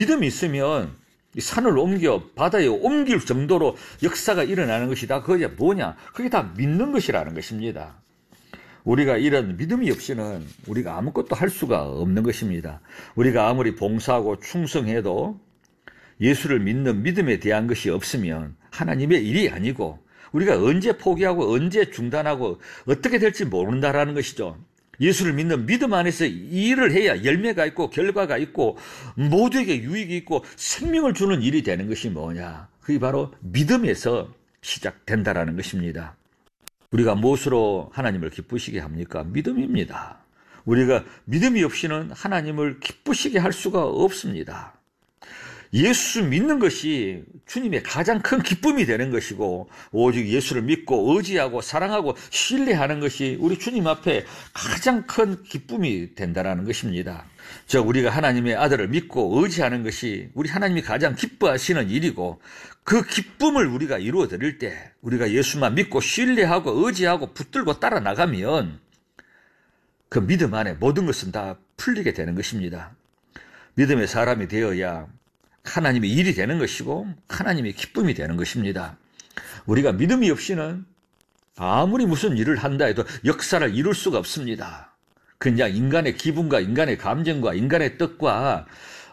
믿음이 있으면 이 산을 옮겨 바다에 옮길 정도로 역사가 일어나는 것이다. 그게 뭐냐? 그게 다 믿는 것이라는 것입니다. 우리가 이런 믿음이 없이는 우리가 아무것도 할 수가 없는 것입니다. 우리가 아무리 봉사하고 충성해도 예수를 믿는 믿음에 대한 것이 없으면 하나님의 일이 아니고 우리가 언제 포기하고 언제 중단하고 어떻게 될지 모른다라는 것이죠. 예수를 믿는 믿음 안에서 이 일을 해야 열매가 있고 결과가 있고 모두에게 유익이 있고 생명을 주는 일이 되는 것이 뭐냐? 그게 바로 믿음에서 시작된다라는 것입니다. 우리가 무엇으로 하나님을 기쁘시게 합니까? 믿음입니다. 우리가 믿음이 없이는 하나님을 기쁘시게 할 수가 없습니다. 예수 믿는 것이 주님의 가장 큰 기쁨이 되는 것이고 오직 예수를 믿고 의지하고 사랑하고 신뢰하는 것이 우리 주님 앞에 가장 큰 기쁨이 된다는 것입니다. 즉 우리가 하나님의 아들을 믿고 의지하는 것이 우리 하나님이 가장 기뻐하시는 일이고 그 기쁨을 우리가 이루어 드릴 때 우리가 예수만 믿고 신뢰하고 의지하고 붙들고 따라 나가면 그 믿음 안에 모든 것은 다 풀리게 되는 것입니다. 믿음의 사람이 되어야 하나님의 일이 되는 것이고 하나님의 기쁨이 되는 것입니다. 우리가 믿음이 없이는 아무리 무슨 일을 한다 해도 역사를 이룰 수가 없습니다. 그냥 인간의 기분과 인간의 감정과 인간의 뜻과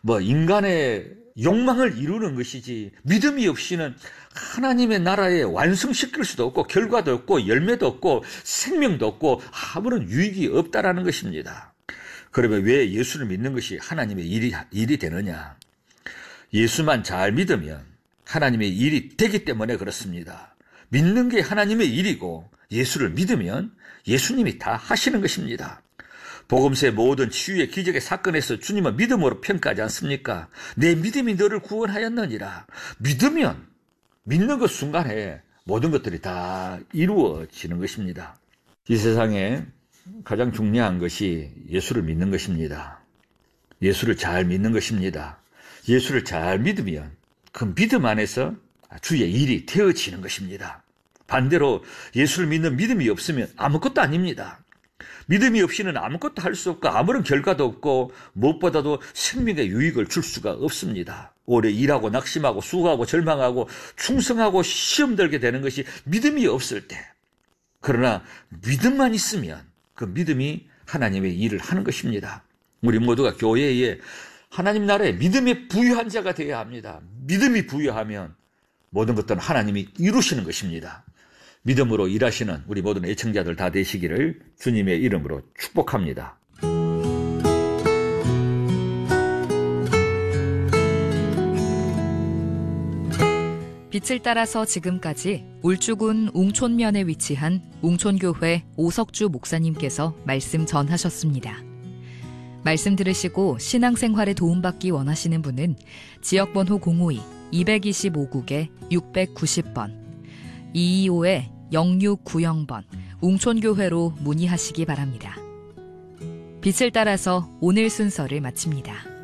인간의 욕망을 이루는 것이지 믿음이 없이는 하나님의 나라에 완성시킬 수도 없고 결과도 없고 열매도 없고 생명도 없고 아무런 유익이 없다라는 것입니다. 그러면 왜 예수를 믿는 것이 하나님의 일이 되느냐? 예수만 잘 믿으면 하나님의 일이 되기 때문에 그렇습니다. 믿는 게 하나님의 일이고 예수를 믿으면 예수님이 다 하시는 것입니다. 복음서의 모든 치유의 기적의 사건에서 주님은 믿음으로 평가하지 않습니까? 내 믿음이 너를 구원하였느니라. 믿으면 믿는 것 순간에 모든 것들이 다 이루어지는 것입니다. 이 세상에 가장 중요한 것이 예수를 믿는 것입니다. 예수를 잘 믿는 것입니다. 예수를 잘 믿으면 그 믿음 안에서 주의 일이 되어지는 것입니다. 반대로 예수를 믿는 믿음이 없으면 아무것도 아닙니다. 믿음이 없이는 아무것도 할 수 없고 아무런 결과도 없고 무엇보다도 생명의 유익을 줄 수가 없습니다. 오래 일하고 낙심하고 수고하고 절망하고 충성하고 시험 들게 되는 것이 믿음이 없을 때. 그러나 믿음만 있으면 그 믿음이 하나님의 일을 하는 것입니다. 우리 모두가 교회에 하나님 나라에 믿음에 부유한 자가 되어야 합니다. 믿음이 부유하면 모든 것들은 하나님이 이루시는 것입니다. 믿음으로 일하시는 우리 모든 애청자들 다 되시기를 주님의 이름으로 축복합니다. 빛을 따라서 지금까지 울주군 웅촌면에 위치한 웅촌교회 오석주 목사님께서 말씀 전하셨습니다. 말씀 들으시고 신앙생활에 도움받기 원하시는 분은 지역번호 052-225국에 690번 225-0690번 웅촌교회로 문의하시기 바랍니다. 빛을 따라서 오늘 순서를 마칩니다.